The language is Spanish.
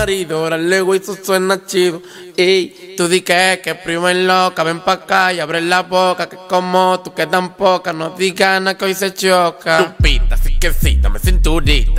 marido, órale, güey, eso suena chido. Ey, tú di que primo en loca, ven pa' acá y abre la boca, que como tú que tan poca, no digas nada que hoy se choca. Chupita, así que sí, dame cinturita.